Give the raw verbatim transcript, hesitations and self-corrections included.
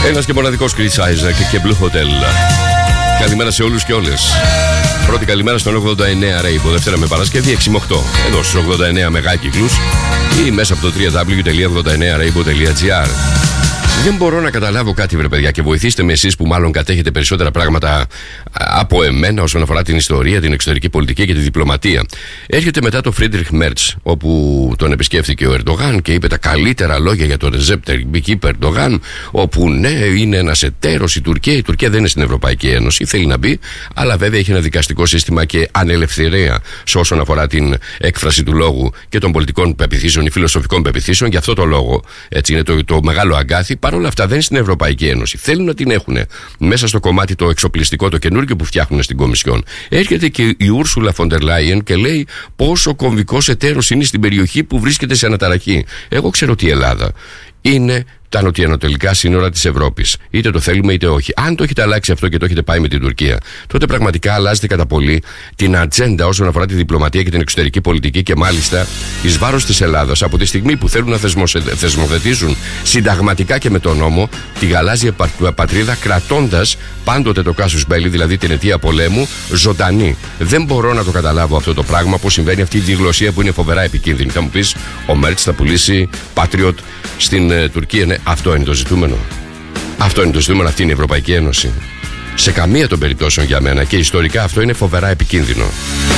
Ένας και μοναδικός Chris Isaac και Blue Hotel. Καλημέρα σε όλους και όλες. Πρώτη καλημέρα στον ογδόντα εννέα Rainbow, Δευτέρα με Παρασκευή έξι με οκτώ. Εδώ στους ογδόντα εννέα μεγάκυκλους ή μέσα από το double-u double-u double-u τελεία ογδόντα εννέα rainbow τελεία gr. Δεν μπορώ να καταλάβω κάτι, βρε παιδιά, και βοηθήστε με εσείς που μάλλον κατέχετε περισσότερα πράγματα από εμένα όσον αφορά την ιστορία, την εξωτερική πολιτική και τη διπλωματία. Έρχεται μετά το Φρίντριχ Μέρτς, όπου τον επισκέφθηκε ο Ερντογάν και είπε τα καλύτερα λόγια για τον Ρεζέπ Ταγιπ Ερντογάν, όπου ναι, είναι ένας εταίρος η Τουρκία. Η Τουρκία δεν είναι στην Ευρωπαϊκή Ένωση, θέλει να μπει, αλλά βέβαια έχει ένα δικαστικό σύστημα και ανελευθερία σε όσον αφορά την έκφραση του λόγου και των πολιτικών πεποιθήσεων ή φιλοσοφικών πεποιθήσεων. Γι' αυτό το λόγο, έτσι είναι το, το μεγάλο αγκάθι. Παρ' όλα αυτά δεν είναι στην Ευρωπαϊκή Ένωση. Θέλουν να την έχουν μέσα στο κομμάτι το εξοπλιστικό, το καινούργιο που φτιάχνουν στην Κομισιόν. Έρχεται και η Ούρσουλα Φοντερ Λάιεν και λέει πόσο κομβικός εταίρος είναι στην περιοχή που βρίσκεται σε αναταραχή. Εγώ ξέρω ότι η Ελλάδα είναι τα νοτιοανατολικά σύνορα της Ευρώπης. Είτε το θέλουμε είτε όχι. Αν το έχετε αλλάξει αυτό και το έχετε πάει με την Τουρκία, τότε πραγματικά αλλάζετε κατά πολύ την ατζέντα όσον αφορά τη διπλωματία και την εξωτερική πολιτική και μάλιστα εις βάρος της Ελλάδας. Από τη στιγμή που θέλουν να θεσμοθετήσουν συνταγματικά και με τον νόμο τη γαλάζια πατρίδα, κρατώντας πάντοτε το κάσους μπέλι, δηλαδή την αιτία πολέμου, ζωντανή. Δεν μπορώ να το καταλάβω αυτό το πράγμα, πώς συμβαίνει αυτή η διγλωσία που είναι φοβερά επικίνδυνη. Θα μου πεις, ο Μέρτς θα πουλήσει Patriot στην ε, Τουρκία. Ναι, αυτό είναι το ζητούμενο. Αυτό είναι το ζητούμενο, αυτή είναι η Ευρωπαϊκή Ένωση. Σε καμία των περιπτώσεων για μένα και ιστορικά αυτό είναι φοβερά επικίνδυνο.